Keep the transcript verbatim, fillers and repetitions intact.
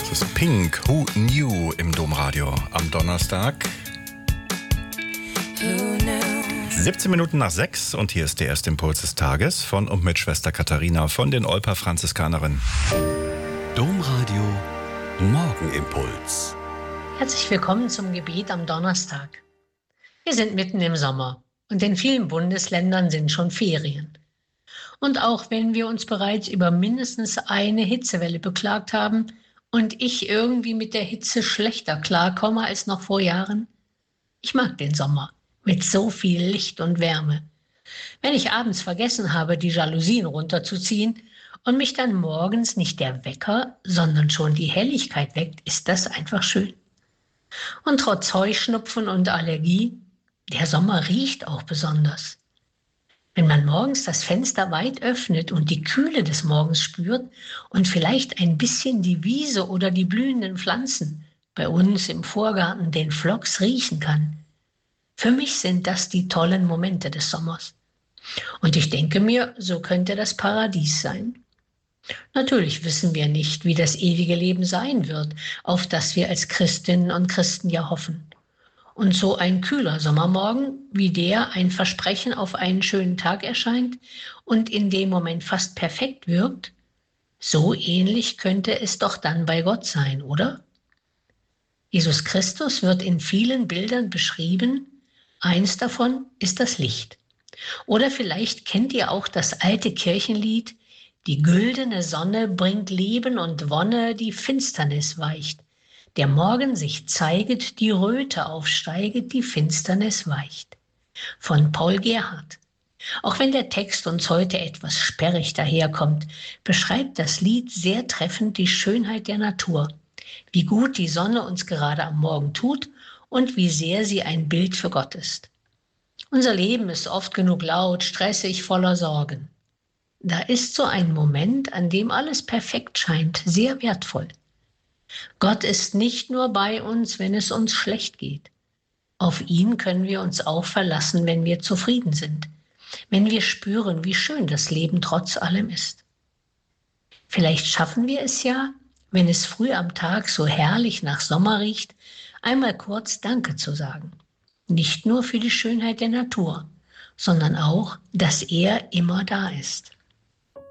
Das ist Pink, Who Knew im Domradio am Donnerstag. siebzehn Minuten nach sechs und hier ist der erste Impuls des Tages von und mit Schwester Katharina von den Olper Franziskanerinnen. Domradio Morgenimpuls. Herzlich willkommen zum Gebet am Donnerstag. Wir sind mitten im Sommer und in vielen Bundesländern sind schon Ferien. Und auch wenn wir uns bereits über mindestens eine Hitzewelle beklagt haben und ich irgendwie mit der Hitze schlechter klarkomme als noch vor Jahren, ich mag den Sommer mit so viel Licht und Wärme. Wenn ich abends vergessen habe, die Jalousien runterzuziehen und mich dann morgens nicht der Wecker, sondern schon die Helligkeit weckt, ist das einfach schön. Und trotz Heuschnupfen und Allergie, der Sommer riecht auch besonders. Wenn man morgens das Fenster weit öffnet und die Kühle des Morgens spürt und vielleicht ein bisschen die Wiese oder die blühenden Pflanzen, bei uns im Vorgarten den Phlox riechen kann. Für mich sind das die tollen Momente des Sommers. Und ich denke mir, so könnte das Paradies sein. Natürlich wissen wir nicht, wie das ewige Leben sein wird, auf das wir als Christinnen und Christen ja hoffen. Und so ein kühler Sommermorgen, wie der ein Versprechen auf einen schönen Tag erscheint und in dem Moment fast perfekt wirkt, so ähnlich könnte es doch dann bei Gott sein, oder? Jesus Christus wird in vielen Bildern beschrieben. Eins davon ist das Licht. Oder vielleicht kennt ihr auch das alte Kirchenlied: Die güldene Sonne bringt Leben und Wonne, die Finsternis weicht. Der Morgen sich zeiget, die Röte aufsteiget, die Finsternis weicht. Von Paul Gerhardt. Auch wenn der Text uns heute etwas sperrig daherkommt, beschreibt das Lied sehr treffend die Schönheit der Natur, wie gut die Sonne uns gerade am Morgen tut und wie sehr sie ein Bild für Gott ist. Unser Leben ist oft genug laut, stressig, voller Sorgen. Da ist so ein Moment, an dem alles perfekt scheint, sehr wertvoll. Gott ist nicht nur bei uns, wenn es uns schlecht geht. Auf ihn können wir uns auch verlassen, wenn wir zufrieden sind, wenn wir spüren, wie schön das Leben trotz allem ist. Vielleicht schaffen wir es ja, wenn es früh am Tag so herrlich nach Sommer riecht, einmal kurz Danke zu sagen. Nicht nur für die Schönheit der Natur, sondern auch, dass er immer da ist.